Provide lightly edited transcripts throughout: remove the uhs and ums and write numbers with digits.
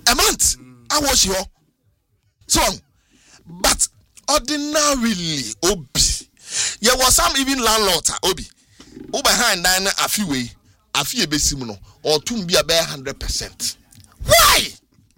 A month. I was here. So, but ordinarily, Obi, there was some even landlord, Obi, behind nine a few way, a few besimuno, or to be a bare 100%. Why?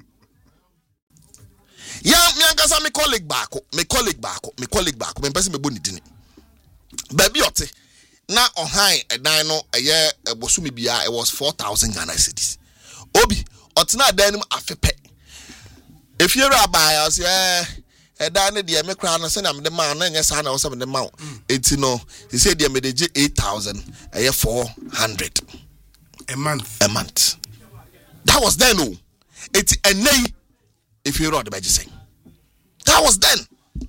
Yeah, me and my colleague back, my person me boni dini. Baby ote, na on high a dino a year a bosumi bia, it was 4,000 Ghana cedis. Obi, otina denim afepe. If you're a buyer, yeah, a dine the American, I send them the man, and yes, I know some of the mount. It's no, he said they made 8,000 a year 400 a month. That was then, no. It's a nay if you wrote the magic saying. That was then.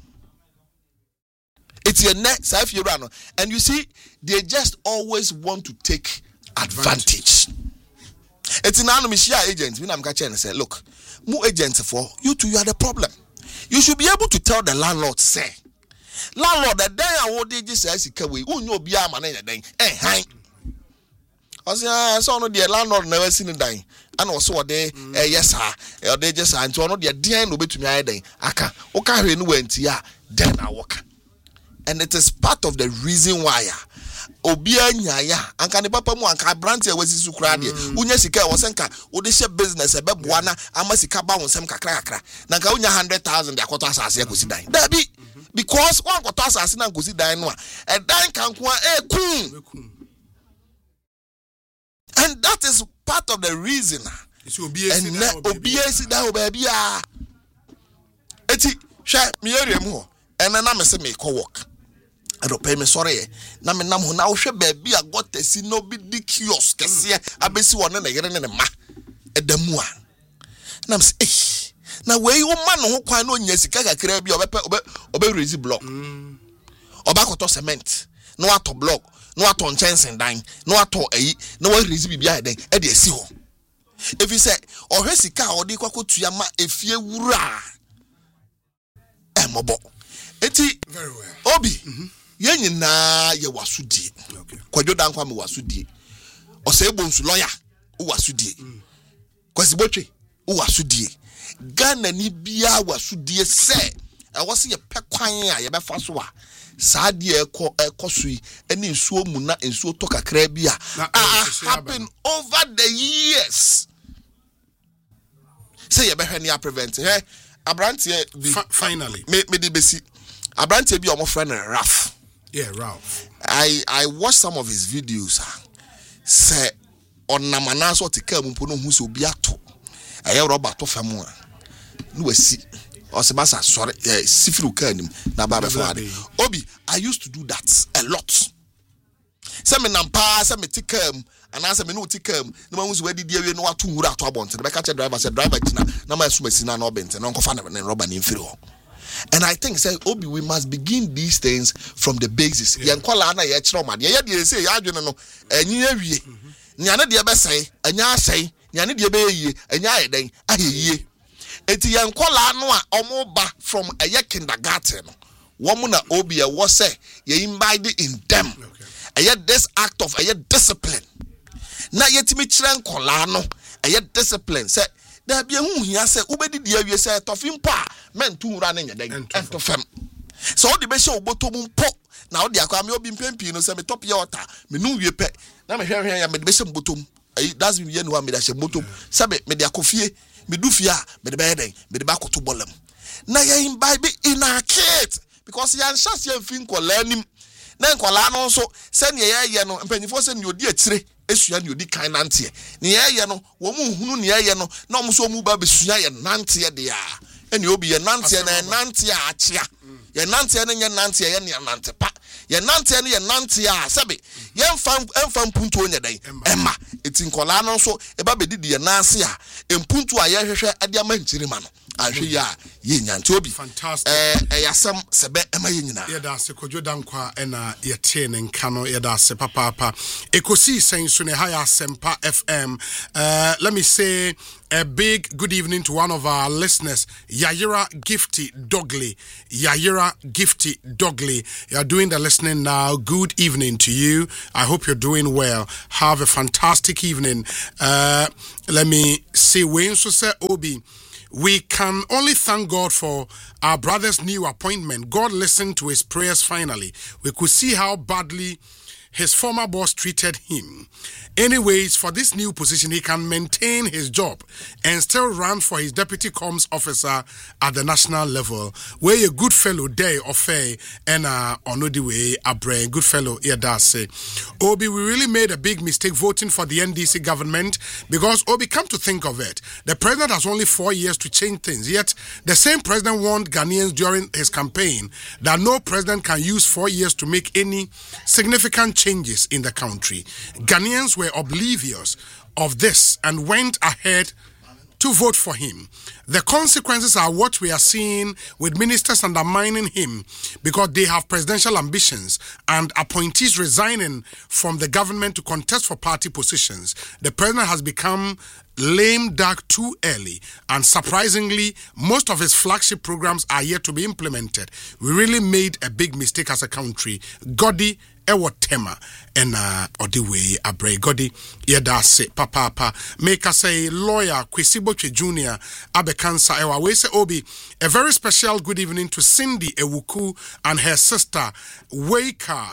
It's your net, so if you run, and you see, they just always want to take advantage. It's an anonymous agent. When I'm catching and say, look, more agents for you two, you are the problem. You should be able to tell the landlord, say, landlord, the day I would just say, we no be a man in a day. Hi. I saw no the landlord never seen a day. And also they yes sir, they just and to the dear no be to me a day. Aka, okay, no went ya, then I walk. And it is part of the reason why Obia nyaya anka ne papa mu anka branche wasi sukra de unya sika wo senka wo de share business e beboa na ama sika ba wonsem kakra na nka unya 100,000 de akoto asase akosi dan dabi because one akoto asase na akosi dan no a dan kan ko kun. And that is part of the reason and obia si da obabi a eti hwe me area mu ho and na me se me ko work. I don't pay me sorry. Na me nam ho na wo hwe baby a got si no bi di kiosk kese abesi wona na yere ne ma edamu a na me say na we wo ma no ho kwan no nya sika kakra bi obe raise block oba koto cement no ato block no ato nchensen dan no ato eyi na we raise bibia den e de asi ho if you say ohwe sika a odi kwakotua ma efie wura mobo eti very well obi yenyina ye wasudie kwadwo dan kwa me wasudie osebo nsu lawyer o wasudie kwasi botwe o wasudie Ghana ni bia wasudie se e wose ye pekwan a ye befa so a saade ekosui eni nsuo mu na nsuo to kakra bia happen over the years say ye behwe ni prevent Abrantie finally me di besi Abrantie bi omo friend Ralph. Yeah, Ralph. I watched some of his videos. Say on namana so te kam mpo no hu so bi ato. Aye rubber to fam a. No wasi. O se basa sorry sifiru kanim na ba be fade. Obi, I used to do that a lot. Say me nampa say me tikam and answer me no tikam no ma hu so wadi die we no ato nwura ato abonte. Be ka che driver say driver gina na ma su masi na no bente no nkofa na rubber ni mfiri ho. And I think say Obi, we must begin these things from the basis. Yen kwala na ye kire omade. Ye de say ya adwene no enyi awie. Nya ne de be say anya asey, nya ne de be yie, anya ayeden ayeye. Enti yen kwala no a omo ba from eye kindergarten no. Woman na Obi e wo say ye imbibe in them. Eye this act of eye discipline. Na yetimi kire nkwala no eye discipline say there be hu hia say ubedi di awie say tofim pa men tu ura na nyeden ento fam so de be she obotom mpo na o de akwa me obi mpempi no say me top ye water me nu wie pe na me hwe ya me de be she botom that's me ye no me da she botom sabe me de akofie me du fie a me de be den me de ba koto bolam na ye imbibe in our kids because yan chance yan fin kola nim na nkola no so se ne ye no mpanyifo se ne odi atire esua ne odi kan nante ne ye no wo mu hunu ne ye no na omo so mu ba besua ye nante de a ene obi ye nante na nante a achia ye nante ne ye nante ye ne nante pa ye nante ne ye nante a sebe ye mfa mpuntu onye den ema eti nkola no so e ba bedidi ye nanse a empuntu a ye hwehwe ade ama nchirima no ahwe ya ye nyanti obi fantastic yasam sebe ema ye nyina ye da se kodwo dankwa ena ye te ne nka no ye da se papa ekosi senso ne high Asempa FM. Let me say a big good evening to one of our listeners, Yayira Gifty Dogley. You are doing the listening now. Good evening to you. I hope you're doing well. Have a fantastic evening. Let me say, Wayne Sose Obi. We can only thank God for our brother's new appointment. God listened to his prayers finally. We could see how badly his former boss treated him. Anyways, for this new position, he can maintain his job and still run for his deputy comms officer at the national level. Where a good fellow there of fair and on the way a brain good fellow here does say. Obi, we really made a big mistake voting for the NDC government because Obi, come to think of it, the president has only 4 years to change things. Yet the same president warned Ghanaians during his campaign that no president can use 4 years to make any significant changes in the country. Ghanaians were oblivious of this and went ahead to vote for him. The consequences are what we are seeing with ministers undermining him because they have presidential ambitions and appointees resigning from the government to contest for party positions. The president has become lame duck too early, and surprisingly, most of his flagship programs are yet to be implemented. We really made a big mistake as a country. Godi Ewo Tema and Odiwe Abre Godi Yeda se papa make us say lawyer Kwesiboche Jr. Abekansa Ewa. We say Obi, a very special good evening to Cindy Ewuku and her sister Weka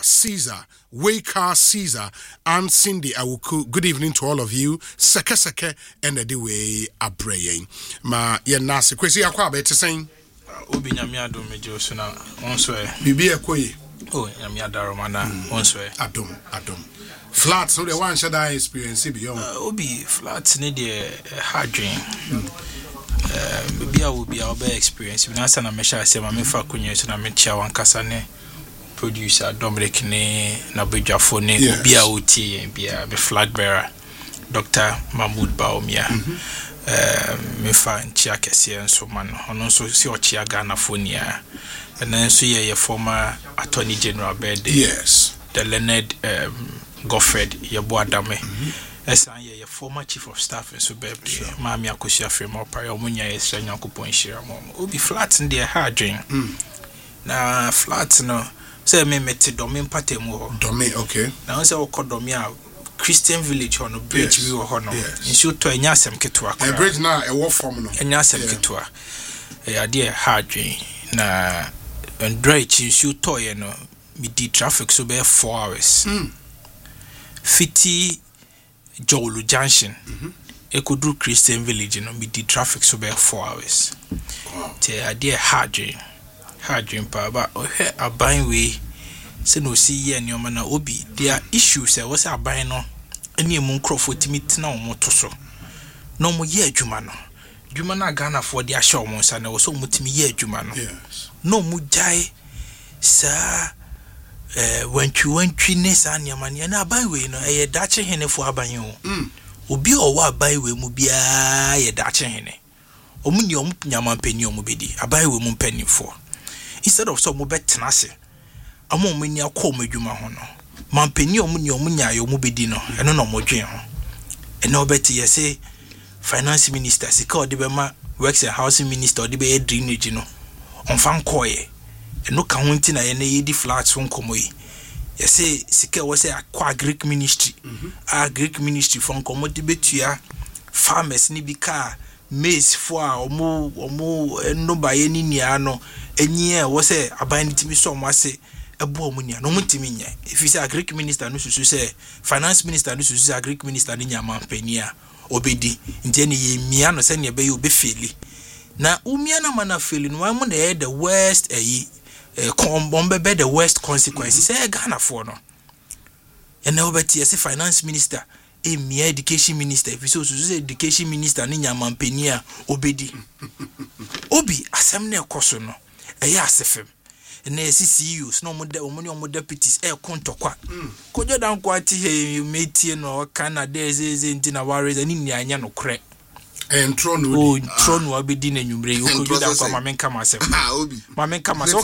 Caesar and Cindy Ewuku. Good evening to all of you. Seke and Odiwe Abre. Ma yenase Kwesi akwa be saying Obi nyamia do mejo so na onso e bibi ekoyi. Oh, nyamia daromana onso e adom flat so the one shall I experience beyond Obi flat ne de hardware bibia will be our experience na sana mesha say ma me fa kunye so na me chia wan kasa ne producer Dominic ne na bedwafo ne bia otie bia be flag bearer Dr. Mahmoud Baumia me fa nchia kese enso man ono so si ochia Ghana fonia and then so ye former Attorney General Bede. Yes. The Leonard Godfred Yebo Adame. Esan ye former Chief of Staff in so baby. Mami akosia frame up para omunya yesra Nyankopon hira mom. Obi flat in the hard dream. Na flat no say me meti domin patem ho. Domin okay. Na say o kodomi a Christian Village on bridge we ho no. Nso to enya asem keto akwa. A bridge na e wo form no. Enya asem keto a. E ade hard dream. Na and dredge in shoot toy no me di traffic so be 4 hours. Fiti Jolu Junction. Ekodu Christian Village no me di traffic so be 4 hours. Te idea hard dream pa ba aban we se no see ye nyoma na obi there issues e was aban no ene mu nkrofo timi tina o moto so no mo ye adwuma no dwuma na Ghana for the asho mo nsa na wo so mutimi ye adwuma no. Yes. No mujai sa wantwi ne sa nyamane na aban we no e dache hene fo aban o obi o wa aban we mu bia ye dache hene omuni om nyama peni om bedi aban we mu peni fo instead of so mo betena se amo omuni akom adwuma ho no man peni omuni om nyayo mu bedi no eno no mo dwen ho eno obeti ye say finance minister sika odibema works and housing minister odibe drainage no on fan koye no ka hunti na ye na yedi flats won komoyi ye say sika wo say akwa Greek ministry Greek ministry fon komodi betua farmers ni bi ka maize for omo no baye ni nia no enye wo say aban timi so mo ase ebo omo nia no mutimi nya if you say Greek minister no susu say finance minister no susu say Greek minister ni nya mampania obedi nje ni ye mia no say ne be yo be feli na umia na mana feli no am na the worst be the worst consequences say Ghana for no and now bet yes finance minister me education minister if so say education minister ni nyamampania obedi obi asem na ekoso no asefem na CEOs no mo deputies kontokwa kojo dan kwati he metie no Canada ezeze ntina warriors ani ni anya no kre Entron abedi na nyumre okojo dan kwa mamenka masem Obi mamenka masem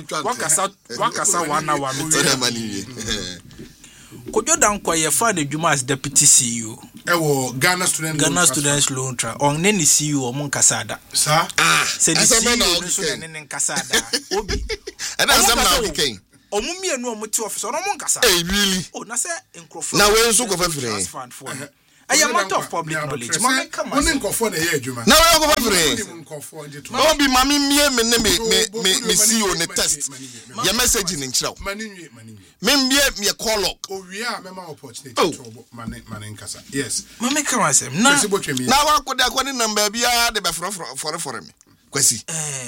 wakasa wana wa meti kojo dan kwa ye fa na dwuma as deputy CEO ewo Ghana students loan tra on ne CEO mo nkasada sa se di CEO no so ne nkasada obi and that's them now king omumi enu omuti office ono monkasa really oh na say enkrofo na we nso ko fafire a matter of public knowledge mama come on nkofo na ye adwuma na we ko fafire nkofo ndi to no be mami mie me ne me CEO ne test ya message ni nchiraw maninwie me me call log owia mema opportunity to mane nkasa yes mama come on say na wa ko da ko ni number bia de be for me kwasi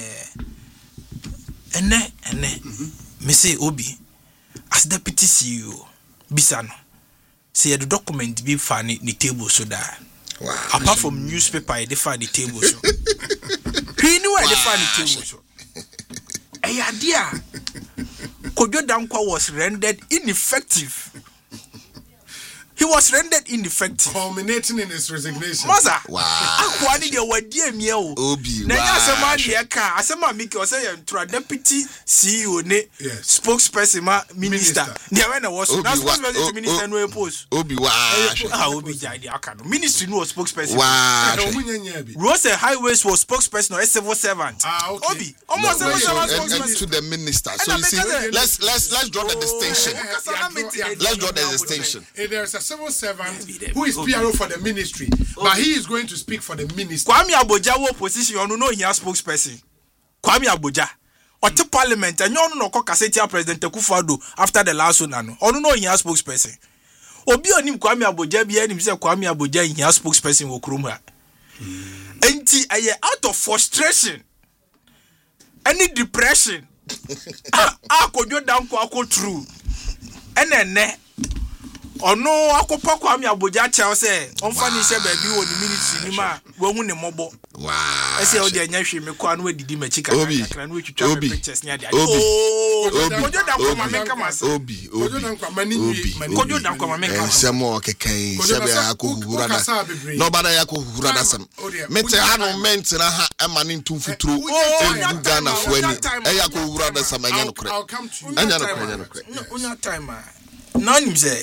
ene me say obi as deputy CEO bisano say the document be funny the table so that wow apart from newspaper they find the table so he knew where they find the table so idea Kojo Dankwa was rendered ineffective. He was rendered ineffective, culminating in his resignation. Maza, wow. Akwani de wadi miao. Obi, wow. Na asema dieka, asema miki ose yentra deputy CEO ne spokesperson ma minister. Dia when was na spokesperson minister no post. Obi wow. Obi jadi akano. Ministry no spokesperson. Wow. Road Highways was spokesperson or civil servant. Okay. Obi, almost civil servant to the minister. So you see, let's draw the distinction. Let's draw the distinction. There's a civil servant who is PRO for the ministry, but he is going to speak for the ministry. Kwame Aboja wo position onu no hia spokesperson. Kwame Aboja ote parliament enyo onu no kokaseti president Akufo-Addo after the last one no. Onu no hia spokesperson. Obi onim Kwame Aboja bia nim say Kwame Aboja hia spokesperson wo krom ha. Enti aye out of frustration any depression Kojo Dankwa akọ true enene ono akopa Kwame Aboja chel say onfa ni se baabi wo ni ministry ni ma wo hu ne mobo wow ese o de anya hwe me kwa no adidi machika kakra no twitwa me pictures ni ade Kojo Dankwa mama kama say Obi Kojo Dankwa mama kama semo kekan se be akohura da no bada yakohura da sam mete hanu ment na ha emane ntum futuro e Ghana fo ani e yakohura da sam anya no kre anya no kre onya time na nim say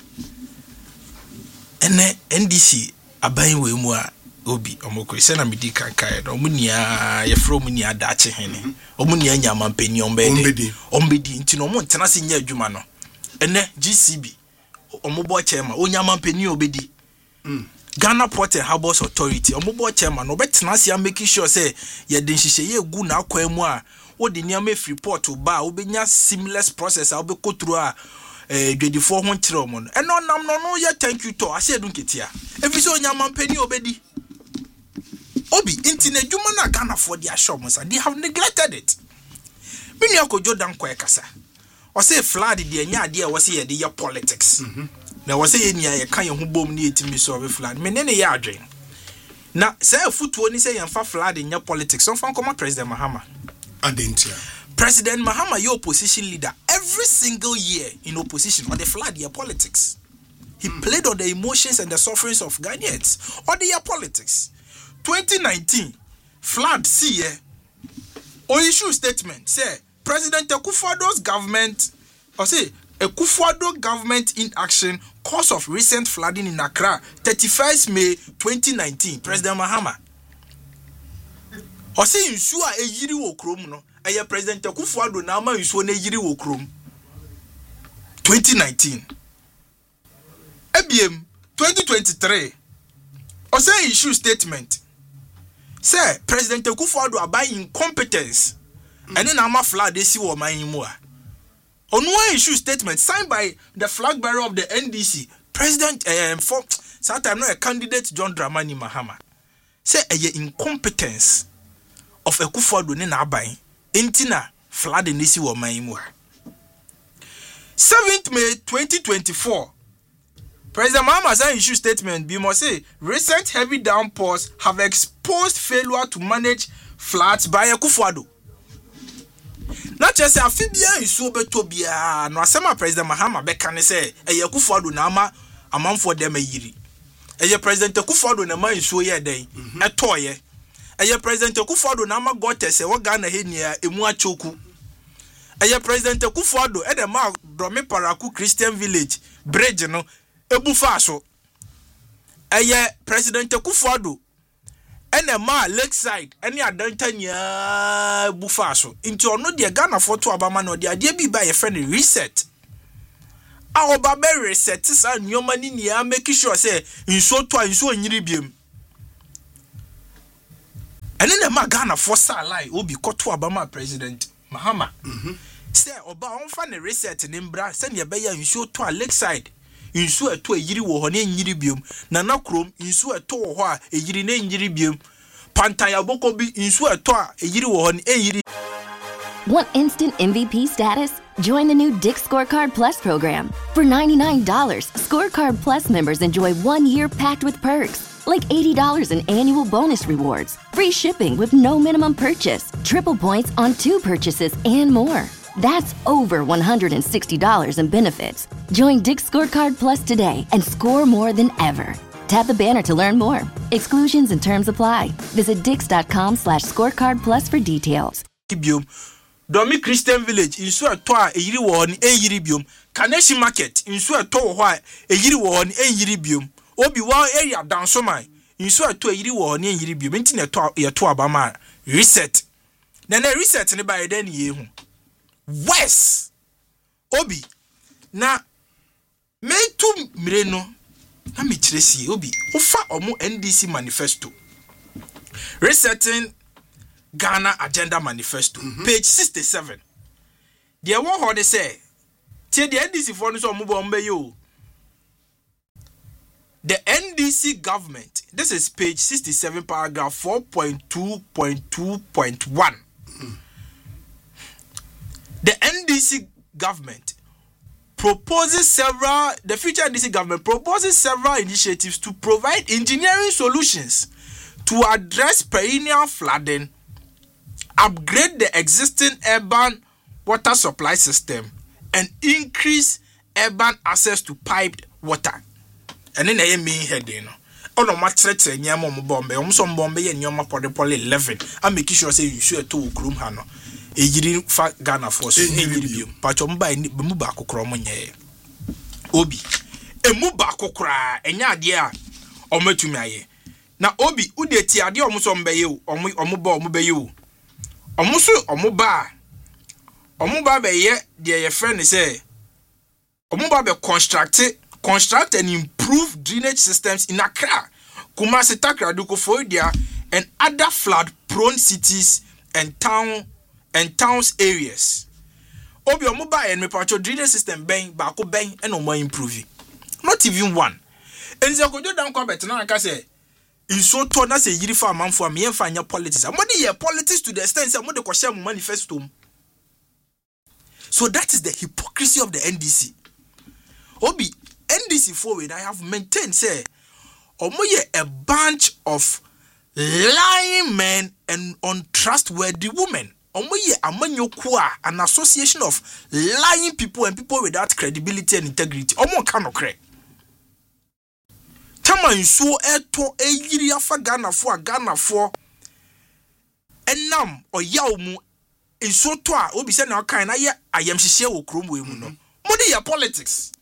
ene NDC aban we mu a Obi omokwe se na medi kankai no munia ye fro munia dache hene omunia nyama mpeni ombedi nti no mo ntena se nya adwuma no ene GCB omobo chairman onyama mpeni obedi Ghana Port and Harbours Authority omobo chairman no betena se make sure say ye de nhihye ye gu na akwa mu a wo de niam report ba obenya seamless process a obekotru a 24 ho nkyere omo no eno nam no ye thank you to ase edun ketia efi so nyama mpeni obedi Obi inti na dwuma na Ghana for their show monsa they have neglected it mini Kojo Dankwa ekasa o say flood de anya ade a wo say ye de politics na wo say ye nia ye kan ye ho bom na etimi so be flood me ne ye adwen na say futuo ni say ye fa flood nya politics on fan come President Mahama Adentia President Mahama your opposition leader every single year in opposition on the flood your politics he played on the emotions and the sufferings of Ghanaians on their politics 2019 flood see or issue statement say President Akufo-Addo's government or say Akufo-Addo government inaction cause of recent flooding in Accra 31st May 2019 President Mahama or say nsu a eyiri wo krom no eye President Akufo-Addo na ama nsu na eyiri wo krom 2019 ebiem 2023 or say issue statement say President Akufo-Addo abai incompetence and then ama flag dey see wo man mu a on one issue statement signed by the flag bearer of the NDC President for sometime no a candidate John Dramani Mahama say a incompetence of Akufo-Addo ne na abai entina flag dey see wo man mu a 7th May 2024 President Mahama said issue statement be must say recent heavy downpours have exposed failure to manage floods by Akufo-Addo. Not just a fibia is so betobia no asema President Mahama beka ne say Akufo-Addo na ama amam for them a yiri. President Akufo-Addo na man so ye den etoye. President Akufo-Addo na ama gote say wo Ghana he nia emu achoku. President Akufo-Addo e de ma Drome Paraku Christian Village bridge no ebufa so President Akufo-Addo ene ma Lakeside ene adanta nya bufa so nti ono de Ghana foto abama no de ade bi ba ye friend reset a oba be reset sa nyoma ni nia make sure say nso to nso nyiri biem ene na ma Ghana for salai obi koto abama president Mahama say oba onfa ne reset ne mbra se ne be ya nso to Lakeside nso eto eyiri wo ho ne nyiri biem na nakrom nso eto wo ho a eyiri ne nyiri biem pantaya boko bi nso eto a eyiri wo ho ne eyiri. Want instant MVP status? Join the new Dick's Scorecard Plus program. For $99, Scorecard Plus members enjoy 1 year packed with perks, like $80 in annual bonus rewards, free shipping with no minimum purchase, triple points on 2 purchases, and more. That's over $160 in benefits. Join Dick's Scorecard Plus today and score more than ever. Tap the banner to learn more. Exclusions and terms apply. Visit dix.com/scorecard plus for details. Domi Christian Village inso eto a eyiri wo ni eyiri biom Kaneshi Market inso eto wo a eyiri wo ni eyiri biom obi wa area dansoman inso eto eyiri wo ni eyiri biom nti na eto abama reset na reset ne ba eden ye hu West obi na metu mire no na me kiresi obi ufa omo NDC manifesto resetting Ghana Agenda Manifesto, page 67. The one how they say, the NDC for this you. The NDC government, this is page 67, paragraph 4.2.2.1. The NDC government the future NDC government proposes several initiatives to provide engineering solutions to address perennial flooding, upgrade the existing urban water supply system, and increase urban access to piped water. And then I mean heading. Oh no, much threats and yam bombe, some bombe and yama poly 11. I'm making sure say you should to Krum Hano. A year fat Ghana force in you. Pachomba and Mubako Cromonye. Obi. A Mubako cry, and ya dear, or metumaye. Now, Obi, Udeti, I dear almost on bay you, or mube you. Omusu omuba be ye your friend say omuba be construct and improve drainage systems in Accra, Kumasi, Takrady, Koforidua, and other flood prone cities and towns areas. Obi omuba and me pacho drainage system bang bako bang and no more improving. Not even one. And the Kojo down combat now I say in so to na say yiri fa manfo am yen fa nya politics amodi ye politics to the extent say amodi ko share manifesto. So that is the hypocrisy of the NDC. Obi NDC forward I have maintained say omoye a bunch of lying men and untrustworthy women. Omoye amanyokwa an association of lying people and people without credibility and integrity. Omo kanokre. Tama nso eto eyiri afa Ghana for enam oyaw mu nso to a obi se na kan na ye ayam hihye wo krom we mu no modi ya politics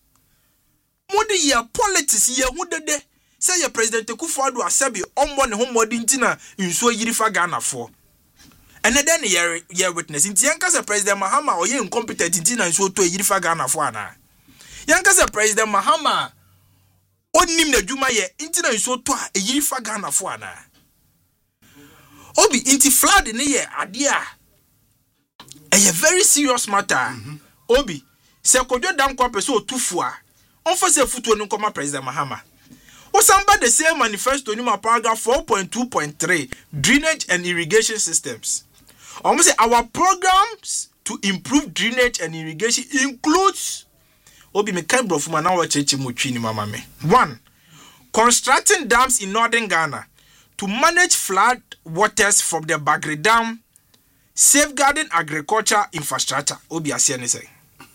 ye hu dede se ye president Akufo-Addo asabi ombo ne homodi ntina nso yiri fa Ghana for ene den ye witness nti yanka se president Mahama oye incompetent ntina nso to yiri fa Ghana for ana yanka se president Mahama onim na djuma ye intina nso to a eyiri fa Ghana fo ana obi inti flood ne ye ade a very serious matter. Obi se Kojo dam kwa pese otufu a onfa se futuo no nkoma president Mahama o samba the same manifesto ni ma paragraph 4.2.3 drainage and irrigation systems. Almost say our programs to improve drainage and irrigation includes Obi me kan bro fuma na wa cheche mutwi ni mama me. 1. Constructing dams in northern Ghana to manage flood waters from the Bagre Dam, safeguarding agriculture infrastructure. Obi asia ni say.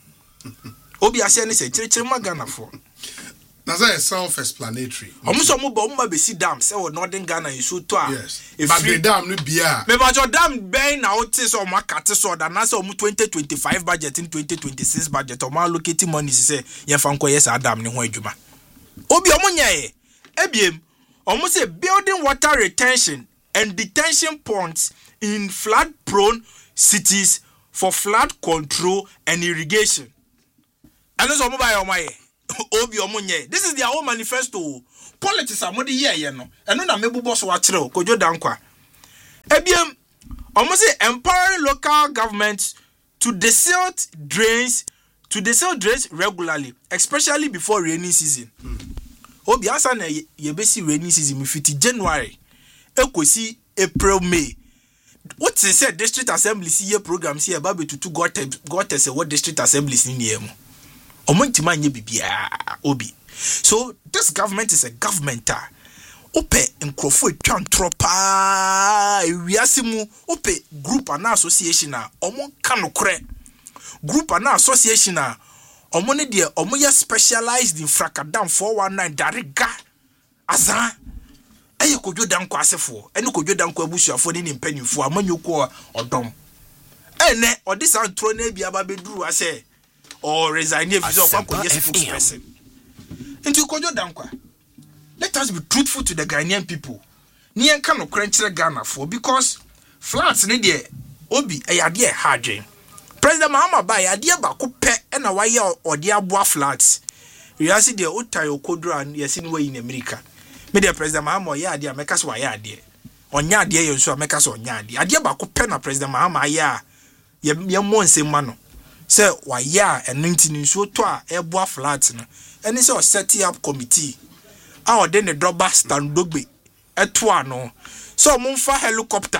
Chire Ghana for. That's a self-explanatory. Omuso mo ba be si dam say northern Ghana you to a. Yes. Bagre Dam no bia. Me ba jo dam ben na otis o makate so da na say o 2025 budget in 2026 budget o ma allocating money say ye fa nko yes adam ne ho adwuma. Obi omo nya e ebiem omo say building water retention and detention ponds in flood-prone cities for flood control and irrigation. And this is their own manifesto. Politics are more the year, no. And no, maybe boss watch through. Kojo dankwa. Ebiem, almost empowering local governments to desilt drains regularly, especially before rainy season. Obi asa na yebesi rainy season we fit January. Ekosi April May. What they said district assemblies here programs here babe to got us what district assemblies in here. Omontima nye bibia obi. So this government is a governmental. Ope nkrofo etwa ntropa ewiasemu ope group and association na omon kanokre group and association na omon ne de omoya specialized in fracadam 419 dariga azan eye kodwo danko asefo ene kodwo danko abusuafo ne mpanyufo amanyuko odom ene odisa ntro na bia ba beduru ase or resign if you are a spokesperson into kodwo danko. Let us be truthful to the Ghanaian people. Niyan kano krenchire Ghana for because flats ne de obi ayade hardwen. President Mahama ba ayade ba ko pe na waye ode aboa flats. You see the otayo kodro and you see no in America. Me the President Mahama ayade ameka so ayade. Onya ade ye nso ameka so onya ade. Ade ba ko pe na President Mahama aya ye monse ma no. Say waya enunti nso to a eboa flats no. Eni say o set up committee. Our then the dropper stand dogbe etwa no so monfa helicopter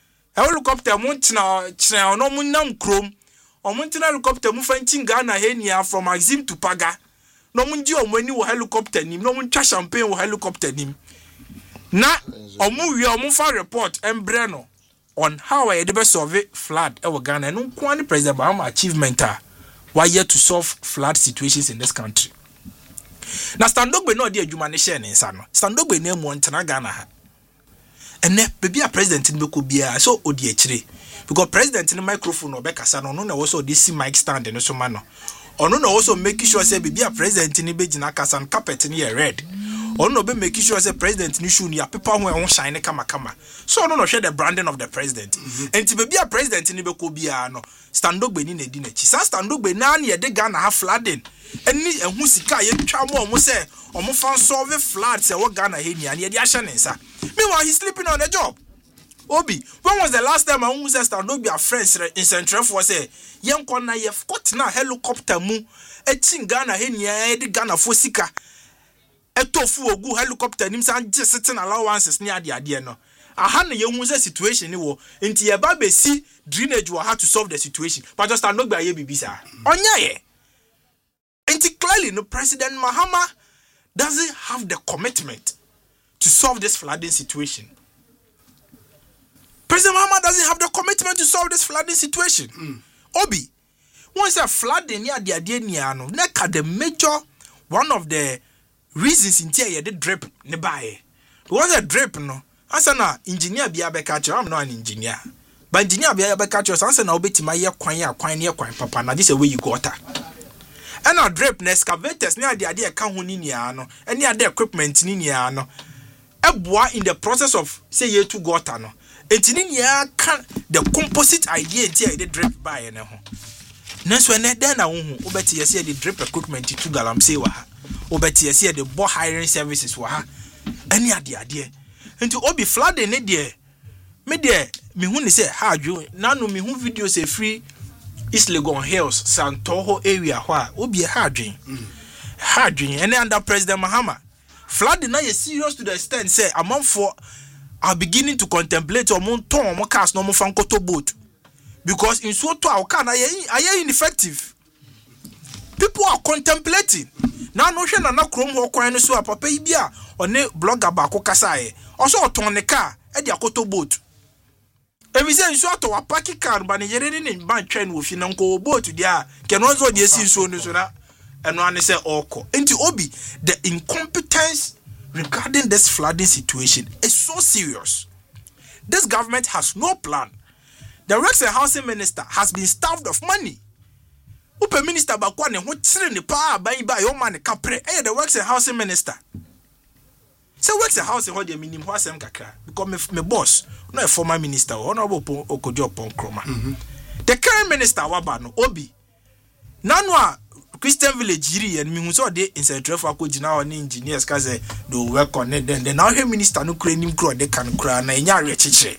montina no munam krom o montina helicopter munfa ntinga na henia from Maxim to Paga no munji omani wo helicopter nim no muntwa champagne wo helicopter nim na omuwie omunfa report embreno on how I dey solve flood e Ghana no kwani President Mahama achievement why yet to solve flood situations in this country. Na standogbe no de adwuma ne share ne nsa no standogbe na mu ntena Ghana ha ene bebi a president ni beko bia so odi akire because president ni microphone obekasa no na wo so de si mic stand no so ma no ono na wo so make sure say bebi a president ni begina kasa carpet ni red ono no be make sure say president ni shoe ni paper ho shine kama so ono no share the branding of the president enti bebi a president ni beko bia no standogbe ni na di na chi sa standogbe na na ye de Ghana ha flooding eni ehu sika ye twa mo say omo fan solve floods e wo Ghana he nia na ye di ahye ne nsa meanwhile he's sleeping on the job. Obi, when was the last time I who said Standogbe are friends in Central for say yen kona ye got na helicopter mu etin Ghana he nia di Ghana for sika etofu ogu helicopter nim san je sitting allowances ni ade no aha na ye hu say situation ni wo enti ye ba be si drainage will have to solve the situation but just Standogbe aye bibisa onya ye. And clearly, no President Mahama doesn't have the commitment to solve this flooding situation. President Mahama doesn't have the commitment to solve this flooding situation. Obi, once a flooding near the idea, the major one of the reasons in here the drip nearby. Was a drip no? As an engineer be a catcher, I'm not an engineer. But engineer be a catcher, answer now bit my year papa. Now this is where you got her. And our drip excavators near the idea can no any other equipment ni no eboa in the process of say ye to gota no entinia can the composite idea ntia the drip by ne ho nanso ene den na wo hu obeti ye say the drip equipment to galamsey wa ha obeti ye say the bore hiring services wa ha any ade enti obi flooding ne de me de me hu ni say ha adwo na no me hu video say free East Legon Hills, Santoho area where obi hardwin. And under President Mahama, flooding now is serious to the extent say among for are beginning to contemplate or moon ton or cast no more from Koto boat. Because in so to our can I ineffective. People are contemplating. Now notion and not chrome or coin so a papabia or ne blogger bako kasae. Also ton the car at the Koto boat. Every say so to a parking car, but you're in bank train with your uncle boat to there. Can also be seen so and one say oko. Into Obi, the incompetence regarding this flooding situation is so serious. This government has no plan. The Works and Housing Minister has been starved of money. Upe Minister Bakwane who train the power by your money capre. The Works and Housing Minister. So works a house in what the minimum wasem kakra because my boss, no a former minister, honorable Okojo Ponkroma. The current minister Wabano Obi. Nanwa Christian Village Jiri and me who saw the inside traffic now and engineers kaze do work on it. Then now here minister no claim grow they can cry na nya rechiche.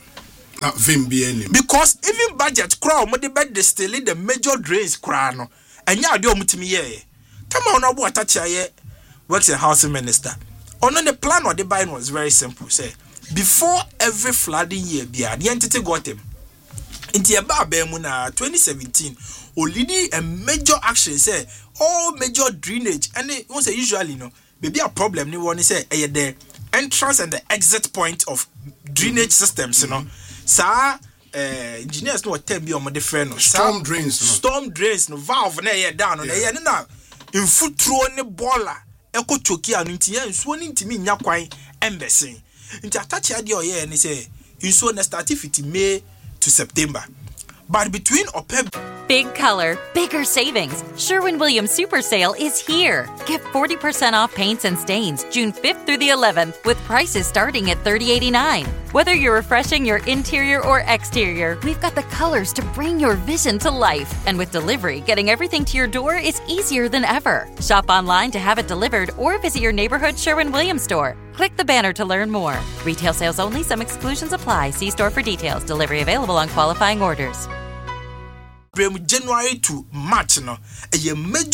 Because even budget crow mo the bed they still the major drains cry no. And ya do mutimi ye. Tama on abo atacha ye works a housing minister. On the plan or the buying was very simple. Say before every flooding year, the entity got him. In the above 2017, already a major action say all major drainage and it was usually maybe a problem. You want to say the entrance and the exit point of drainage systems. Engineers know what tell me on the friend. Storm drains, valve na down on the now in foot throw on the baller. Eko choki anu nti ya nsuo ni ntimi nya kwan embesin nti atachi ade oye ni say nsuo na start fit May to September but between Big color, bigger savings. Sherwin-Williams Super Sale is here. Get 40% off paints and stains June 5th through the 11th with prices starting at $30.89. Whether you're refreshing your interior or exterior, we've got the colors to bring your vision to life. And with delivery, getting everything to your door is easier than ever. Shop online to have it delivered or visit your neighborhood Sherwin-Williams store. Click the banner to learn more. Retail sales only. Some exclusions apply. See store for details. Delivery available on qualifying orders. January to March a major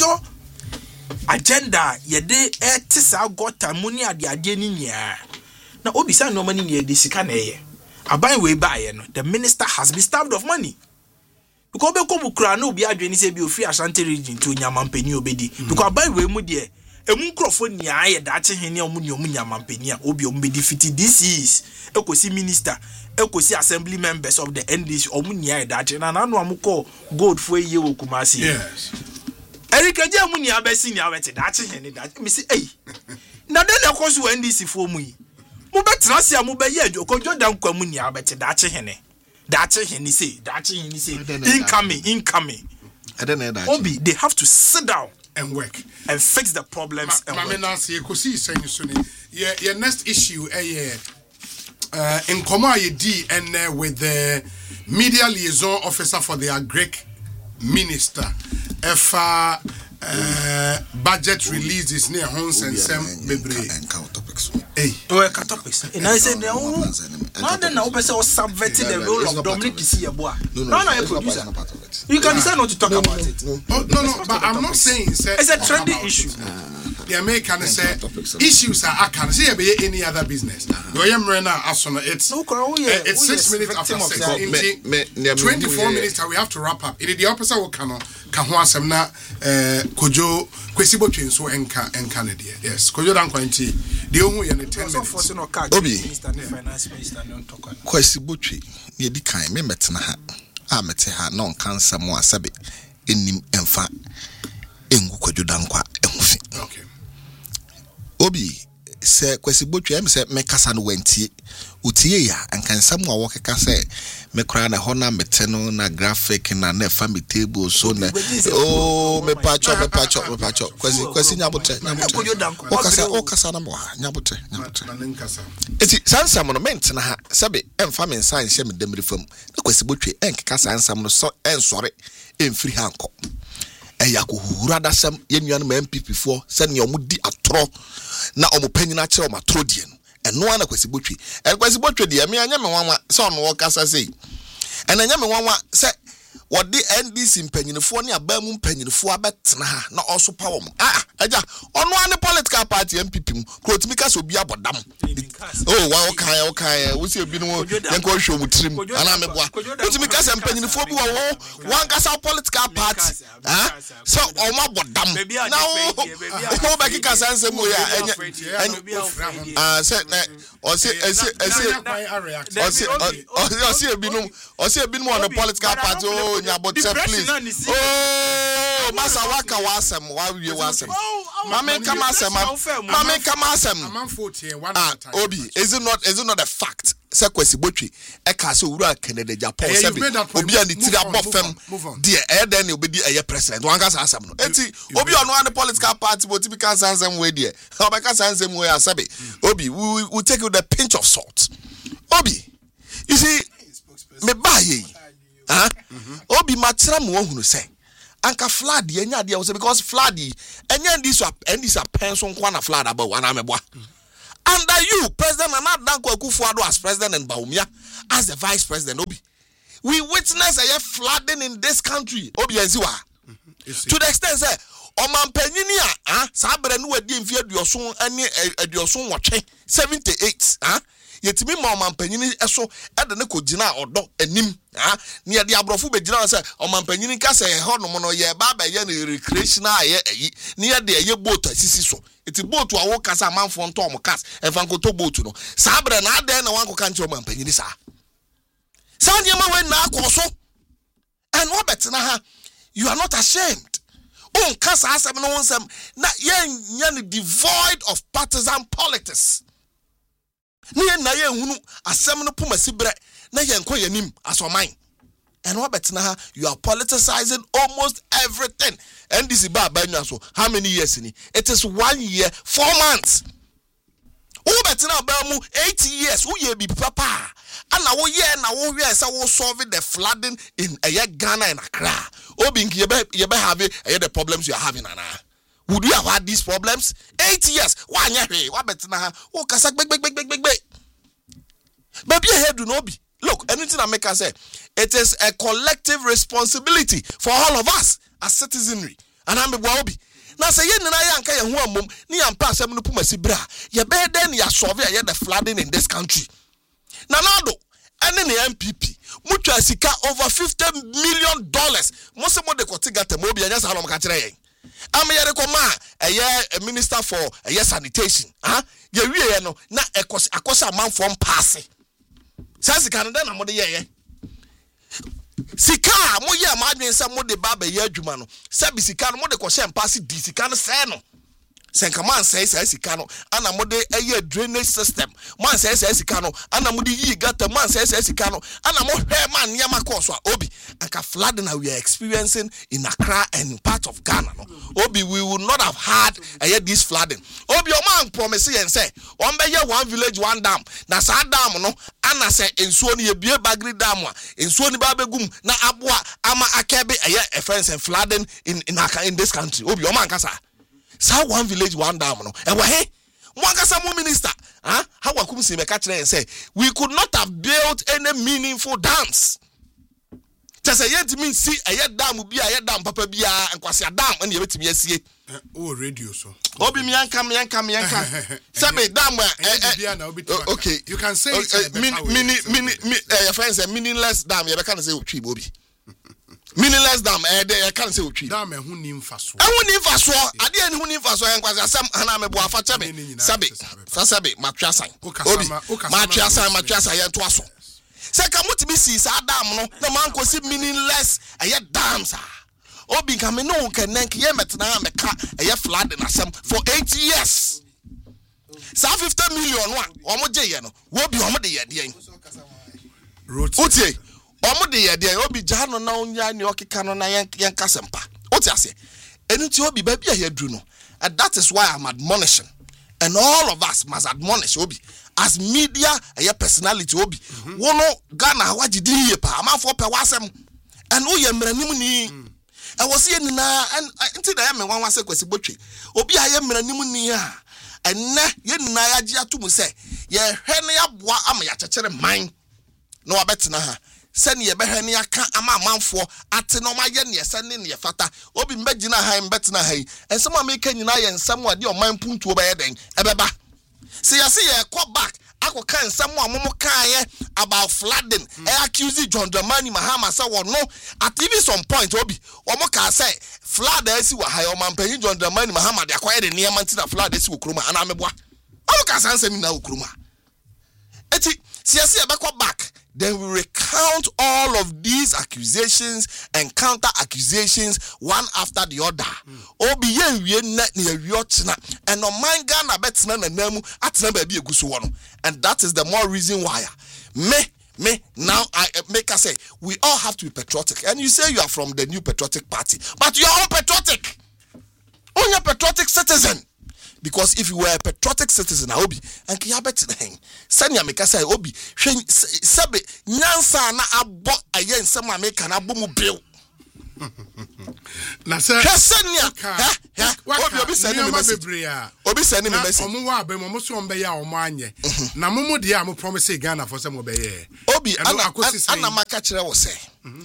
agenda yede tisa gota money ade ade ni nia na obisa no money ni de sika na ye aban we buy no the minister has been starved of money because be ko bukura na obi adwene se bi ofi Ashanti region to nyamampani obedi because aban we mu de emu nkrofo nia aye da che hene omu ni omu nyamampani a obi ombedi fiti this is ekosi minister ekosi assembly members of the NDC omunia edache na nanu amuko gold for ye Kumasi. Yes. Erika je amunia besi ni awete dache hene dache me say eh. Na den ekoso NDC for mu yi. Mu betra se amu be ye okojo dan kwa munia abete dache hene. Dache hene say incoming. Obi they have to sit down and work and fix the problems your next issue in Komai and with the media liaison officer for the Greek minister, if budget release is near Hons and Sam Bebre. Hey, topics. And I said, no, then I was subverting the role of Dominic Kisiaboa. No, producer. You can decide not to talk about it. No, but I'm not saying it's a trendy issue. The American say issues are I can see any other business. It's 6 minutes after 6. 24 minutes we have to wrap up. It is the opposite of Kahuasemna Kojo Kwesibo Chinso and Canada. Yes, Kojo Dankwanti. The only 10 minutes. Obi Kwesibo Yedi Kai Memetna Amete ha non cancer mo asabe enim emfa engu Kojo Dankwa emufi. Okay. Obi se Kwesibo Twa se mekasa no wantie utie ya ankansa mu awo keka se mekra na hona meteno na graphic na family table so na me pacho kwesi nyabotre okasa na mo nyabotre eti sansam no mentena ha sebe emfa men san hye me demri fam na Kwesibo Twa enkeka sansam no so ensore emfiri hanko eyakuhura dasam yenua no MPP fo se ne omudi atoro na omupanyina kire omatoro die no eno ana Kwesibo Twa Kwesibo Twa die me anya me wanwa se ono wo kasa sei enya me wanwa se wodi NDC mpanyinfo ne abamu mpanyinfo abetena ha na also power mo aja ono ane political party MPP mu krotimi kasa obi abodam wa okay wo se obi no yenko hwe mu trim ana meboa krotimi kasa mpanyinfo bi wo wan kasa political party so o ma bodam na wo be kika sanse mu ya se ebi no on the political party nyabote please masa waka wasem wa wie wasem mame kama asem Obi is it not a fact se kwesi botwe e ka se owura Canada Japan se bi obi ani tiri abofem de e den obedi eye president wan ka asam no enti obi ono an political party but be can sansem we de obeka sansem we asabe obi we take with a pinch of salt obi you see me baye obi matra mo hunu se anka flood enya de was because flood enya this pension kwa flood about wana meboa under you President Nana Danko Akufo-Addo as president and Bawumia as the vice president obi we witness a flooding in this country obi enziwa to the extent say omampanyini sa bere no wadi mfie aduoso ani aduoso nwotwe 78 yetimi ma omampanyini eso ede ne kogina odo anim ne ye de abrofo begina say omampanyini ka say ho no no ye ba ba ye na recreational ye ayi ne ye de ye boat asisi so iti boat a wo kasa manfo nto om kas enfanko to boat no sa bere na ade na wanko kan che omampanyini sa nye ma we na akoso and what betina ha you are not ashamed kasa asem no wonsem na ye devoid of partisan politics na ye hunu asem no pomasi bre na ye nko yanim asoman and what betina ha you are politicizing almost everything and this ba so how many years ni it is 1 year 4 months who betina ba mu 8 years who ye bi papa ana wo ye na wo hwe say wo solve the flooding in Ghana and Accra obi nki ye be have the problems you are having ana would you have had these problems 8 years wa nya hwe wa betina ha wo kasa big baby head do no be look anything I make I say it is a collective responsibility for all of us as citizenry and am be obi na say ye nina ya nka ye ho amom ni ya mpa asem no pomasi bra ye be den ya solve the flooding in this country Nanado ene ne MPP mutwa sika over $50 million mo se mo de kotigata mo bia nya sa halom ka kire yen am ye rekoma eye minister for sanitation ye wie no na akosa manfo mpaase sa sika no na mo de ye sika mo ye ma adwen se mo de baba ye adwuma no se bi sika no mo de ko hye mpaase di sika no se no senka man say sika no ana mode eye drainage system man say sika no ana mode yi gata man say sika no ana mo hwe man niam course obi anka flooding that we are experiencing in Accra and part of Ghana no obi we will not have had this flooding obi o man promise yen say on be ye one village one dam na sa dam no ana say ensuo ni ebie Bagri dam a ensuo ni ba begum na aboa ama akebe a fence and flooding in this country obi o man kasa sa one village one dam no e wa he mwakasa mo minister how wakum si me ka kire and say we could not have built any meaningful dams just say yet mean see dam bi dam papa bia enkwase dam na ye betimi asie radio so obi mi yanka sabe dam okay you can say your friends say meaningless dam ye be kan say otwi obi meaningless dam they can say otwi dam hu ni mfaso ade ani hu ni mfaso enkwase asam ana mebo afa chebe sabe matwasan obi matwasan ye to aso se ka mutimi si sa dam no na man kosi meaningless dams obi ka me no kenan ke ye metna meka flood na asam for 8 years sa 50 million one omo je ye no wo bi omo de ye de utie omo de ye de obi jano na onya ni okeka no na yen kasempa utie ase enu ti obi ba bia ye dru no and that is why I'm admonishing and all of us must admonish obi as media personality obi wono Ghana wagidi ye pa amafo pe wasem and wo ye mranim ni e wo se ye nina enti da ye me wan wase kwesi botwe obi aye mranim ni a enne ye nina ya gi atum se ye hwe ne ya boa ama ya chekere man no wabetena ha sene ye behwe ne aka ama amanfo ate no ma ye ne sene ne fata obi mbagina ha mbetena ha ensem ameka nyina ye nsem ade o man puntuo ba ye den ebeba se ya se ye call back akoka nsem amomo kan about flooding accuse John Dramani Mahama say no at even some point obi omo ka say flood asi wa ha o mampanyi John Dramani Mahama de akoye de niam anti na flood asi okroma ana meboa omo ka san nsem na okroma eti se ya se ye be call back then we recount all of these accusations and counter accusations one after the other. Obi ye wie na na and no man Ghana betena na namu atena ba bi eguso wono. And that is the more reason why me now I make us say we all have to be patriotic. And you say you are from the New Patriotic Party, but you are unpatriotic. Only a patriotic citizen. Because if you were a patriotic citizen, I obi and kiyabet neng. Sanya meka say obi sebe nyansa na abo aye nsema meka na bomu bill. Na say senya obi send me message. Obi send me message. Omo wa be mo so ombe ya omo anye. Na momo de am promise Ghana for some obeye. Obi ana maka kire wo say.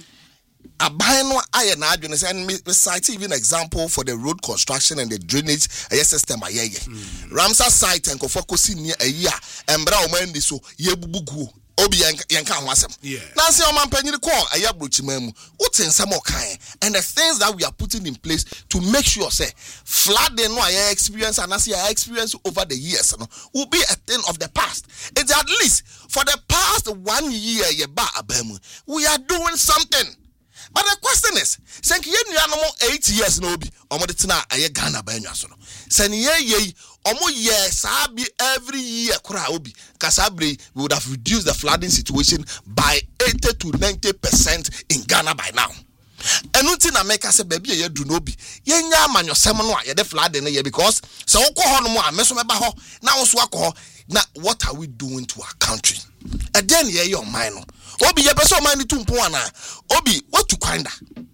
Aban no aye na adwene say and me cite even example for the road construction and the drainage system ayeye. Ramsar site and kofokosi ni ayi a embra o man so ye bubuguo obi yenka ho asem. Na say o man panyini call aye abrochimamu utensam okan and the things that we are putting in place to make sure say flooding no aye experience and as aye experience over the years no will be a thing of the past. It's at least for the past 1 year ye ba abamu we are doing something. But the question is, senki ye nuanom 8 years no bi omode tena aye Ghana ba enwa so no. Sen ye omo ye saa bi every year kura obi kasabre we would have reduced the flooding situation by 80 to 90% in Ghana by now. Enunti na make say baby ye do no bi ye nya amanyosem no a ye de flooding ye because se wo ko ho no mo a me so meba ho na wo so akọ na what are we doing to our country? Again ye your mind no. Obi ye person man to mpo ana obi what to kinda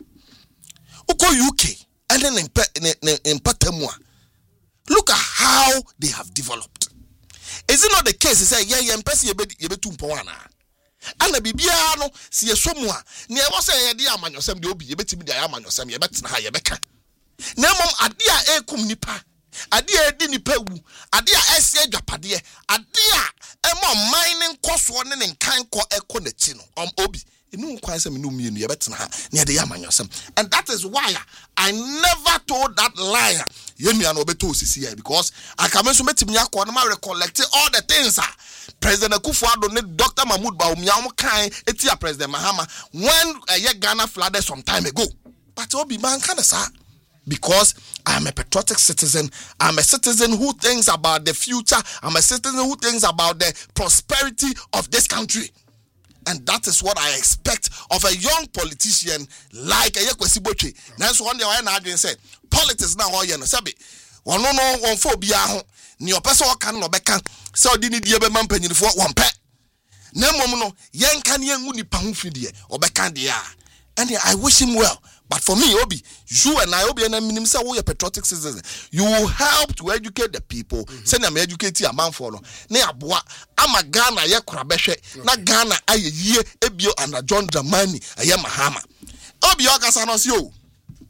uko UK and then in Patamua. Look at how they have developed. Is it not the case say ye mpesi ye betu mpo ana ana bibia no se ye somua ne e wo say ye de amanyosem de obi ye betimi de amanyosem ye betena ha ye beka na mom ade a ekum nipa ade a edi nipa wu ade a ese adwapade ade a emo mining koso ne nkan ko eko na chi no obi enu kwan se me no mienu ye betena ha ne de amanyosem. And that is why I never told that liar ye nua no beto osisi here because I can so metimi akọ na ma recollect all the things President Akufo-Addo ne Dr. Mahmoud Bawumia mo kan etia President Mahama when Ghana flooded some time ago. But obi man kind of sa because I'm a patriotic citizen. I'm a citizen who thinks about the future. I'm a citizen who thinks about the prosperity of this country. And that is what I expect of a young politician like Kwesi Botwe. Now so one day I say politics now all you know sabi one no one for bia ho ni opese o kan no beka say odi ni die be man panyinfo one pe na mom no yen kan yen hu nipa ho fidie obeka de a and I wish him well. But for me, Obi, you and I, Obi, and I mean, say, we are patriotic citizens. You will help to educate the people. Send them educate a man for no. Ne abua, ama Ghana ye krabeshe. Na Ghana aye ye ebio and John Dramani aye Mahama. Obi okasa no si o.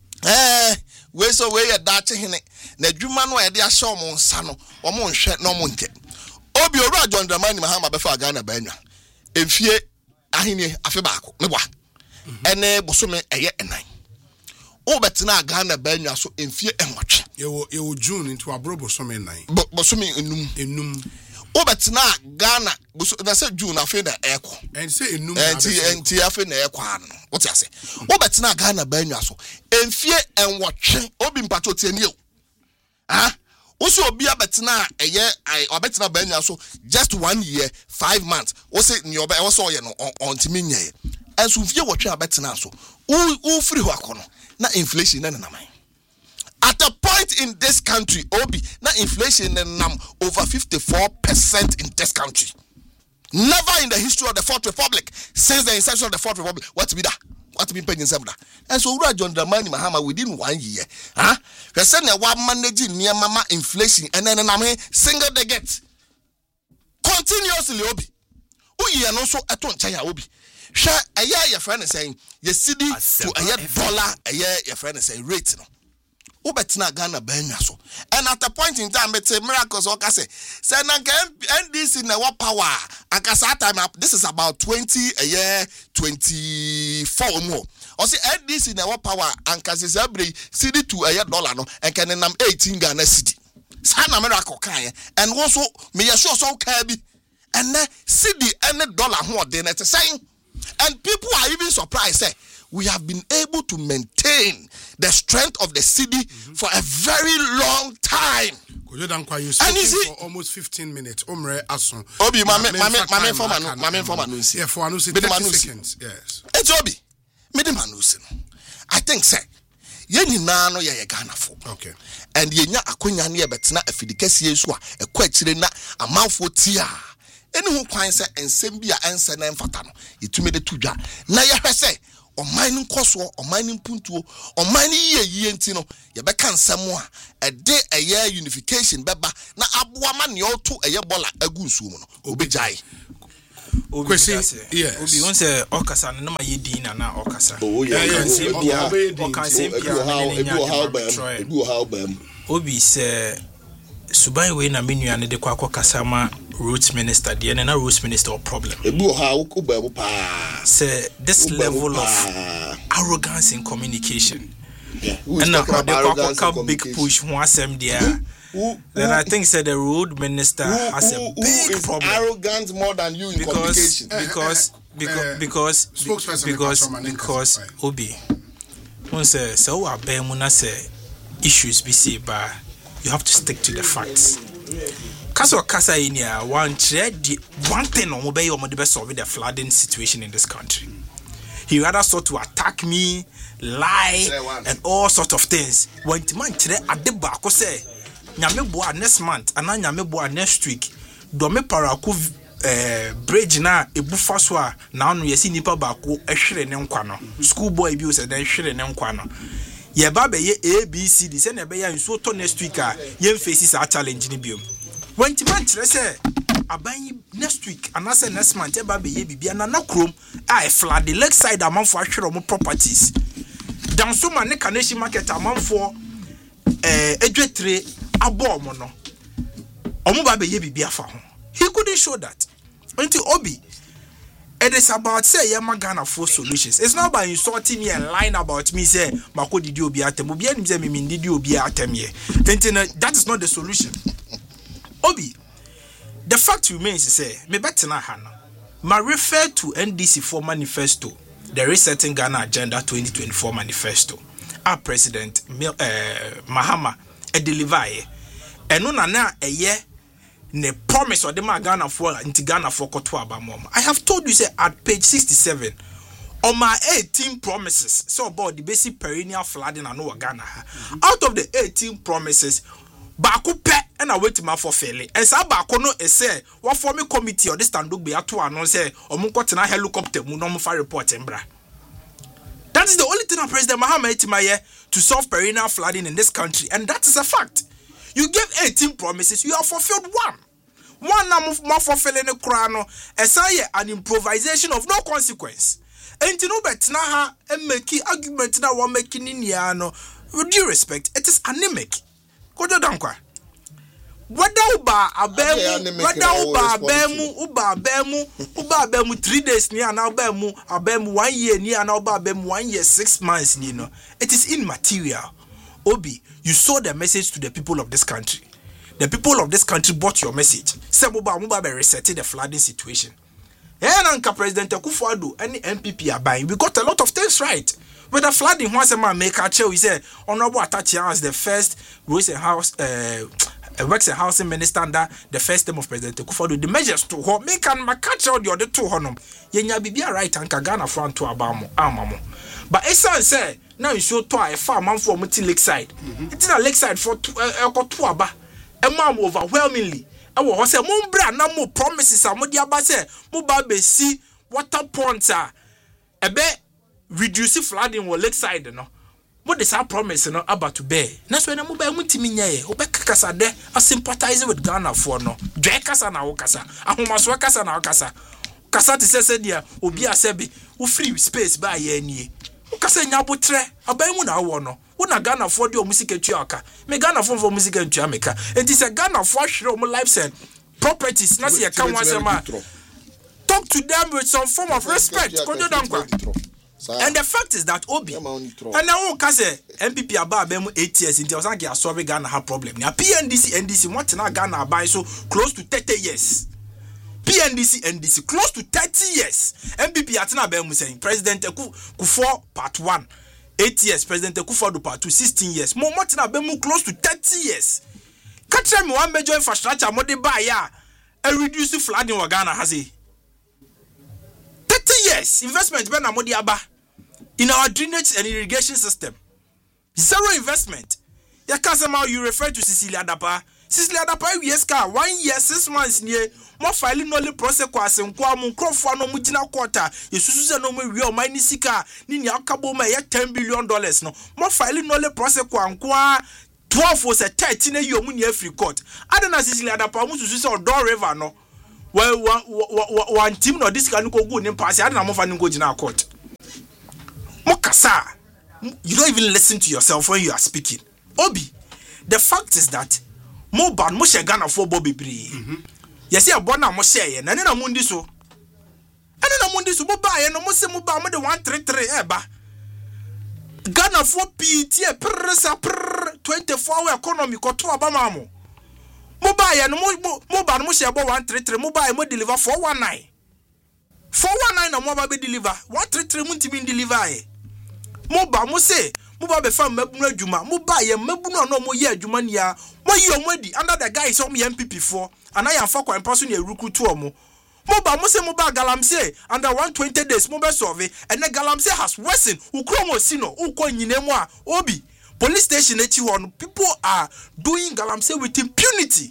We so we ye dache hene. Na dwuma no ye de ahye omo nsa no, omo nhwe no omo nke. Obi owura John Dramani Mahama befa Ghana ba enwa. Emfie ahene afe baako. Ne bwa. Ene bosome eye enan. Obetena Ghana benwa so emfie enwotwe ye June into abrobo so me nine bosome enum obetena Ghana na say June afi na eko and say enum enti afi na eko ano what you say obetena Ghana benwa so emfie enwotwe obi mpacho tie ni o Oso obi abetena obetena benwa so just 1 year 5 months o say ni oba e so ye no ontimi nye enso mfie wotwe abetena so u free ho akono na inflation na nam. At a point in this country, Obi, na inflation na nam over 54% in this country. Never in the history of the Fourth Republic, since the inception of the Fourth Republic, what's be that? What's been paying them that? And so John Dramani Mahama within 1 year, we said that one managing near mama inflation and then I'm single they get continuously Obi. Uyi and also aton chaya Obi. Sure, a year your friend is saying, your city to a year dollar, a year your friend is saying rate. No, Ubetina Ghana Benyaso. And at a point in time, it's a miracle. So, I say, and this in our power. And time up, this is about 20 a year, 24 more. Or say, and this in our power, and Cassis every city to a year dollar, no, and can name 18 Ghana city. Sana miracle, and also, may assure so can be. And then, city and the dollar more than it's saying. And people are even surprised. We have been able to maintain the strength of the city for a very long time. Kojodankwa, you And speaking is for almost 15 minutes. Omre Asun. Obi, mame informa no nsi. Yeah, for anusi Me de 30 manusi. seconds. Yes. It's Obi. Me de manusi no. I think say ye nyina no ye Ghana fo. Okay. And ye nya akonya ne ye betena afidikasi yesu a ekwa akire na amanfo tia. Eni ho kwan se ensem bi a ense na mfata no. Yetumi de tudwa. Na ye hwese oman nkoso oman mpuntuo oman yiye enti no ye beka nsem a ede eye unification beba na aboa ma ne oto eye bola agu nsuo mu no obejai. Kwesi, yes. Obi won say okasa no ma yedin na okasa. Oh yeah. Obi say subai we na menu ane de kwa kasa ma roots minister de na roots minister or problem. Say this level of arrogance in communication. And now the big push one asem there. Then I think said the road minister has a big problem. Arrogant more than you in communication. Because Obi one say so abemuna say issues be say ba you have to stick to the facts. Kasa in here one thing on mobile or the solve the flooding situation in this country. He rather sought to attack me, lie, and all sorts of things. When man today at the back say nyame boa next month and nyame boa next week do me paraku bridge na ebufa so a na no yesi nipa baako ehwere ne nkwa no school boy bi o se den hwere ne nkwa no ye ba be ye ABCD se na be ya nso to next week a ye face sa challenge ni biom when man kire se aban next week and say next month e ba be ye bibia na krom a flood the lake side amanfo ahwere mo properties dan so ma ne Kaneshi market amanfo edwetre abom no omo ba be ye bibia fa ho. He couldn't show that. Until Obi, it is about say Yamagana for solutions. It's not by insulting me and lying about me. Say Mako did you be at them? Did you be at them? That is not the solution. Obi, the fact remains to say me better na hana. Ma refer to NDC4 manifesto, the Resetting Ghana Agenda 2024 manifesto. Our president Mahama deliver and no na a year. Ne promise or the Ghana for into Ghana for Kotwa mom. I have told you say at page 67 on my 18 promises so about the basic perennial flooding and no Ghana. Out of the 18 promises, Baku pe and I wait my for failing. And sa Baku no say what for me committee or this stand be at one no say or Munkotana helicopter Munomufa report embra. That is the only thing that President Mahama Etimaye to solve perennial flooding in this country, and that is a fact. You gave 18 promises, you have fulfilled one. One now more fulfilling the crown, an improvisation of no consequence. And you know, but now and making argument now one making in Yano. With due respect, it is anemic. Kodo Dankwa. Whether uba abemu 3 days near now abemu 1 year near now abemu 1 year 6 months, you know. It is immaterial. Obi, you saw the message to the people of this country. The people of this country bought your message. Muba be resetting the flooding situation. And President Akufo-Addo and the MPP are buying. We got a lot of things right. With the flooding, once a man make a show, we say Honorable Atachi as the first Works and Housing Minister under the first term of President Akufo-Addo. The measures to hold make and catch out the other two honum. Yenya bibia right and Kagana front to Abamo Amamo. But Esan say now you show to a farm for Muti Lakeside. It's a Lakeside for Tuaba. A mom overwhelmingly. I was say Mumbra no more promises. Amodia say Mubabe see water ponds are a bit reducing flooding or Lakeside. No, what is our promise? No, about to bear. That's when I'm mobile Mutiminia. Obekasa there. I sympathize with Ghana for no. Drekasa na Okasa. Ahomaswakasa na Okasa. Kasati said, dear, Obia Sebi, who free space by ye. Ukasa nyabotre abayimu na wono wona Ghana for the music etuaka me Ghana for music etuameka and is a Ghana for hire omo lives and properties na se ye kan wasema talk to them with some form of respect kojo dankwa. And the fact is that Obi and now kase MPP aba abemu 8 years into osanke asolve Ghana have problem na NDC want na Ghana buy so close to 30 years. NDC close to 30 years. MPP atina be mu saying President Kufuor part 1 8 years, President Akufo-Addo part 2 16 years. Mo matina be mu close to 30 years. Catch me one major infrastructure mo de buy ya a reduce flooding in Ghana has it 30 years investment ben amodi aba in our drainage and irrigation system. Zero investment. Ya kasema you refer to Cecilia Dapa. Cecilia Dapa years car 1 year 6 months near more filing only process kwase nkwa mu krofo no mu gina quarter yesusu se no mu wi o mani sika ni ni akabo ma ye $10 billion no more filing only process kwa nkwa 12 was a 13 na yo mu ni free court adena Cecilia Dapa mu susu se Odor River no one team no this can go good in pass adena mo fa ni go gina court mokasa. You don't even listen to yourself when you are speaking. Obi, the fact is that mo ban mo share Ghana for Bobby Bree. Yes, ya bona mo share na na mundi so. Ene na mundi so mo ba ye no mo se mo ba mo de 133 eba. Ghana for PT pressa 24 hour economy ko to abama mo. Mo ba ye no mo ban mo share 133 mo ba ye mo deliver 419. 419 na mo ba be deliver 133 mo ntimi deliver e. Moba mo say moba be fam mabunu adwuma moba ye mabunu no mo ye adwuma nia mo yi omadi under the guys on MPP for and I am for kwan paso ne recruit to omo moba mo say moba galamsey under 120 days mo be solve and the galamsey has worsened ukromo sino ukọ nyinemu a obi police station echi ho people are doing galamsey with impunity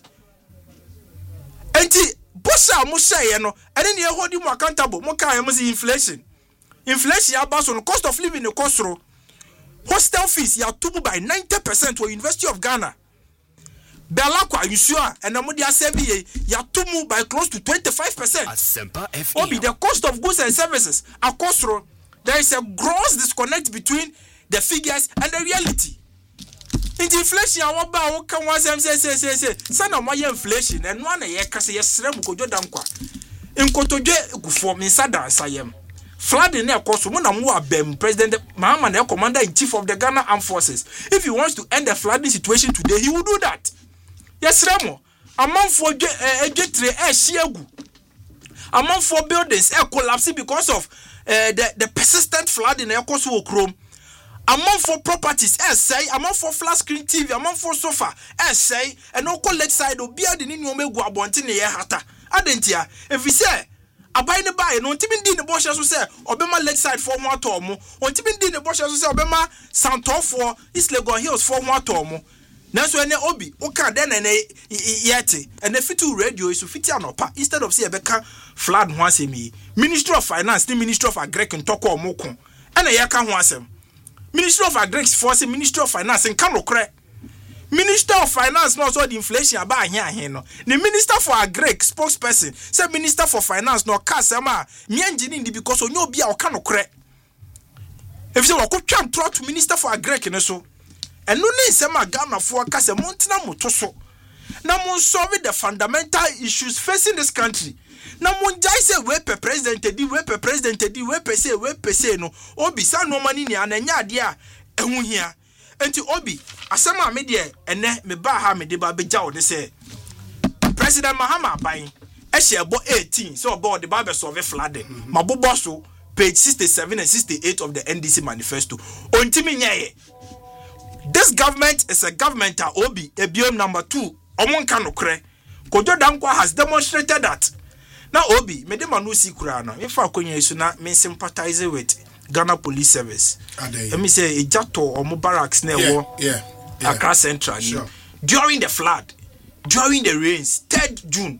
enti bosha mo share no ene ne hold you accountable mo kan mo say inflation abaso no cost of living no kosro hostel fees ya tubu by 90% for University of Ghana belakwa yusua and amodi asebi ya tumu by close to 25%. Obi the cost of goods and services akosro there is a gross disconnect between the figures and the reality. In the inflation awaba wo kan wasem say sana mo ye inflation and no na ye kase ye srem kojo dankwa inkotoje gufo min sada sayem flooding na koso mo na mo abem President Mahama na commander in chief of the Ghana Armed Forces. If he wants to end the flooding situation today, he will do that. Yes, Remo. Among for ejetre shiagu. Among for buildings collapsing because of the persistent flooding na koso okrom. Among for properties say among for flat screen TV, among for sofa say and oko lakeside obia de ni omegu abonte ne ye hata. Adentia if we say abai ne bae no ntimi ndi ne bosha so se obema lakeside for ho atomo ntimi ndi ne bosha so se obema Santor for East Legon Hills for ho atomo nanso ene obi oka den na yete ene fitu radio so fiti anopa instead of say ebeka flood ho asemi Ministry of Finance ni Ministry of Agric ntoko omoko ene yeka ho asem Ministry of Agric force Ministry of Finance nka nokre Minister of Finance no so the inflation aba ahe no. The Minister for Agric spokesperson say Minister for Finance no ka sema me engineering di because onye obi a oka no kre. If say wakotwa ntro to Minister for Agric ne so. Eno ne sema Ghana for ka se montina moto so. Na mon solve the fundamental issues facing this country. Na mon jai say we pe president di we pe say no. Obi sa no mani ni ananya ade a ehu hia. Enti obi asema me de ene me ba ha me de ba beja o de say President Mahama ban e hye ebo 18 so obo de ba be solve flooding mabobo so page 67 and 68 of the NDC manifesto ontimi nyeye. This government is a government obi ebiom number 2 omonka nokre Kojo Dankwa has demonstrated that now obi me de manu si kura no me fa akonya isu na me sympathize with Ghana Police Service. Let me say Ejato or Mubaraks near Accra Central. Sure. During the flood, during the rains, 3rd June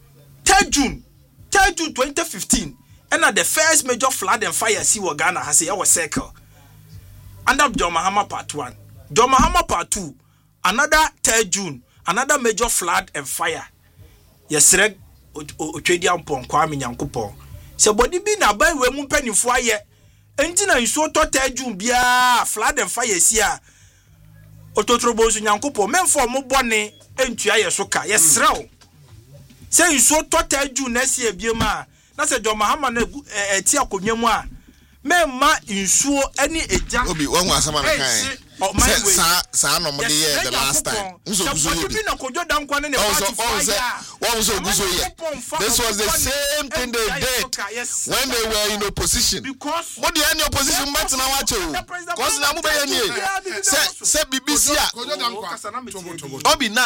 2015, and at the first major flood and fire see what Ghana has a circle. Under John Mahama Part 1, John Mahama Part 2, another 3rd June, another major flood and fire. Yes, Reg Ochedian Pon Kwame Nyankopon. So body be na buy we mu penifo aye. Entina nso tota adwum bia flood and fire sia ototrobo nso Nyankopon memfo mo bone entua ye so ka yesrew se nso tota adwum na sia biema na se John Mahama na eti akonwa mu a memma nsuo ani eja obi won asama me kan Sa no mo dey the last time. So bi na kojo dan kwa ne party this was the same thing they did when they were in opposition. Because what the any opposition mat na wache o. Cause na mo be ye say BBC Obi na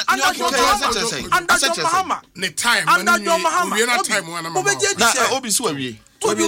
ne time Obi so awie.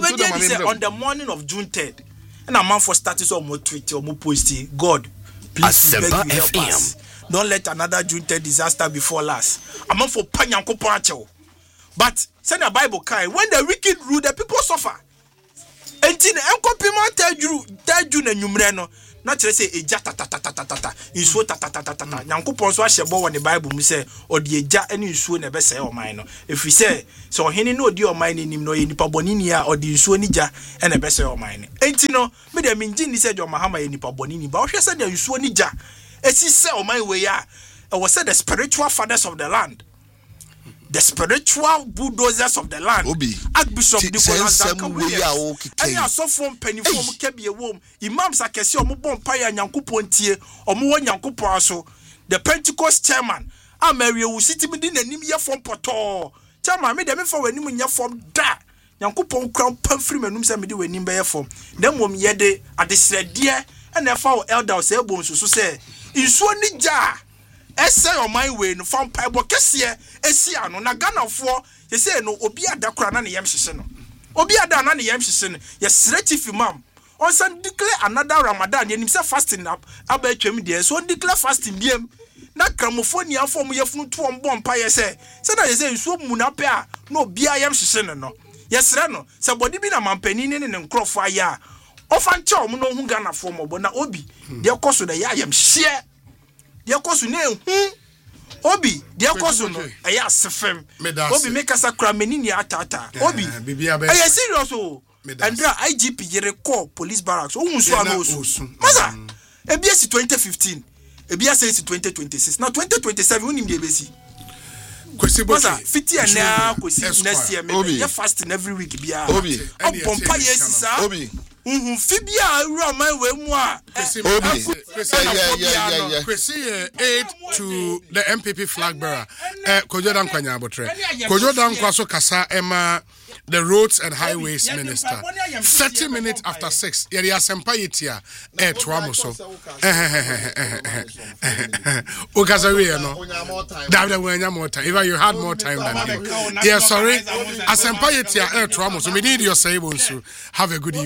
On the morning of June 3rd, and a man for status or more tweet or more posting, God, please beg you help us. Don't let another June 3rd disaster befall us. A man for Panyanko Pancho. But send a Bible kind. When the wicked rule, the people suffer. And in Uncle Pima tell you and Numreno. Not to say a jata tata. You so tata. Yanko Ponso Shabo when the Bible me say, or the ja any you never say or mine. If we say, so he no dear mine in him no in Paboninia or the Suanija and a best or mine. Ain't you know, me the Minjini said your Mahama in Pabonini, but she said you Suanija. As he said on my way, I was said the spiritual fathers of the land. The spiritual bulldozers of the land. Archbishop Nicholas Dankamwe. And I saw from penny from Kebi womb. Imams are Kessi Omubon Paya Yankupontie or Mua Yankupaso. The Pentecost chairman. I'm Mary who sit within the Nimia from Poto. Chairman made them for a Nimia from that. Yankupon crown Penfreeman Numsami when Nimba form. Then wom yede at the sled dear and therefore elders elbows so say. In Swanija. Ese on my way no from Pibo Kessie, Esia no na Ghana for you say no Obia da Krana Yam Shisen. Obia da Nana Yam Shisen, yes, relative imam. On Sun declare another Ramadan, and himself fasting up, about 20 days, so declare fasting DM. Na Cramophonia for me of no 2 on bomb pie say. So that is a so munapea, no Bia Yam Shisen no. Yes, Rano, somebody been a man peninin and crop fire. Often chow no Hungana form of Bona Obi, their course of the Yam share. Dear Cosu name, Obi, dear Cosu, a yes, fem. Obi make us a cramenini atata. Obi, I serious. And IGP Jericho police barracks. Oh, Maza, a BS 2015, a BS 2026. Now 2027, we need ABC. Maza, 50 and now, next year, maybe you're fasting every week. Obi, Pompa, yes, Obi. Fibia around my way more. Aid to the MPP flag bearer. Kojodan Kwanyabotre. Kojodan Kwaso Kasa Emma, the roads and highways minister. 30 minutes after 6. Yeri asempa yitia. Tuamoso. Ukazawe no. Davida wenya more time. Even you had more time than him. Yeah, sorry. Asempa yitia tuamoso. We need your say. Have a good evening.